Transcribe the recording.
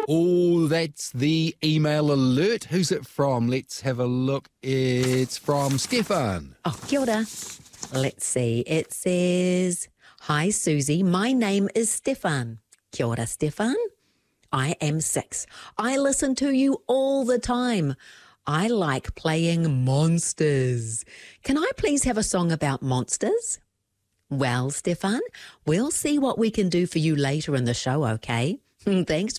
Oh, that's the email alert. Who's it from? Let's have a look. It's from Stefan. Oh, kia ora. Let's see. It says, "Hi, Susie. My name is Stefan." Kia ora, Stefan. I am 6. I listen to you all the time. I like playing monsters. Can I please have a song about monsters? Well, Stefan, we'll see what we can do for you later in the show, okay? Thanks